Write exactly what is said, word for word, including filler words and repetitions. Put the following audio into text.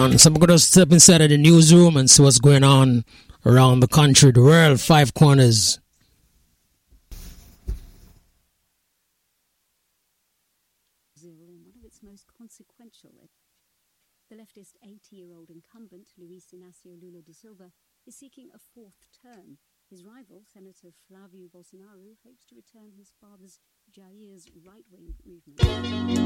on. So I'm going to step inside of the newsroom and see what's going on around the country, the world, five corners. One of its most consequential. The leftist eighty-year-old incumbent, Luis Inácio Lula da Silva, is seeking a fourth term. His rival, Senator Flávio Bolsonaro, hopes to return his father's Jair's right-wing movement.